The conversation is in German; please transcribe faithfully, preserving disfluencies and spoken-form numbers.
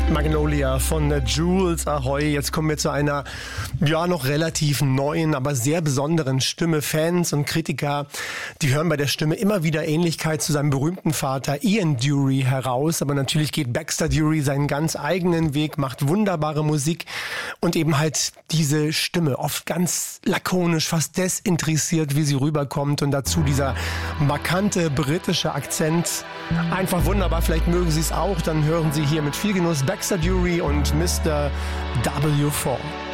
Magnolia von Jules Ahoy. Jetzt kommen wir zu einer, ja, noch relativ neuen, aber sehr besonderen Stimme. Fans und Kritiker, die hören bei der Stimme immer wieder Ähnlichkeit zu seinem berühmten Vater Ian Dury heraus. Aber natürlich geht Baxter Dury seinen ganz eigenen Weg, macht wunderbare Musik und eben halt diese Stimme, oft ganz lakonisch, fast desinteressiert, wie sie rüberkommt. Und dazu dieser markante britische Akzent. Einfach wunderbar, vielleicht mögen Sie es auch. Dann hören Sie hier mit viel Genuss Baxter Dury und Mister W vier.